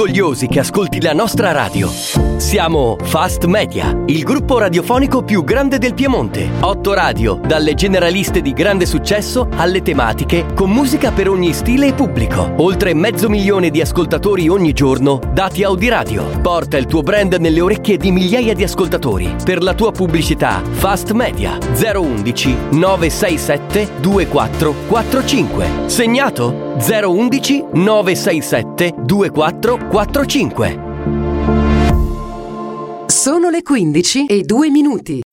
orgogliosi che ascolti la nostra radio. Siamo Fast Media, il gruppo radiofonico più grande del Piemonte. 8 radio, dalle generaliste di grande successo alle tematiche, con musica per ogni stile e pubblico. Oltre 500.000 di ascoltatori ogni giorno, dati Audiradio. Porta il tuo brand nelle orecchie di migliaia di ascoltatori. Per la tua pubblicità, Fast Media 011 967 2445. Segnato? 011 967 2445. Sono le 15:02.